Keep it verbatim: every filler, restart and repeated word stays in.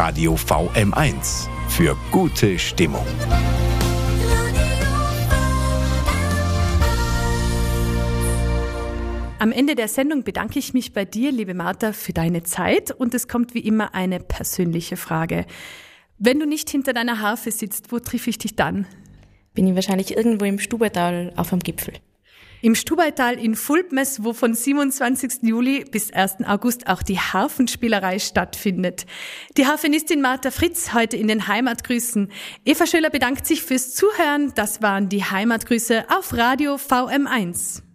Radio V M eins für gute Stimmung. Am Ende der Sendung bedanke ich mich bei dir, liebe Martha, für deine Zeit und es kommt wie immer eine persönliche Frage. Wenn du nicht hinter deiner Harfe sitzt, wo treffe ich dich dann? Bin ich wahrscheinlich irgendwo im Stubaital auf einem Gipfel. Im Stubaital in Fulpmes, wo von siebenundzwanzigsten Juli bis ersten August auch die Harfenspielerei stattfindet. Die Harfenistin Martha Fritz heute in den Heimatgrüßen. Eva Schöler bedankt sich fürs Zuhören. Das waren die Heimatgrüße auf Radio V M eins.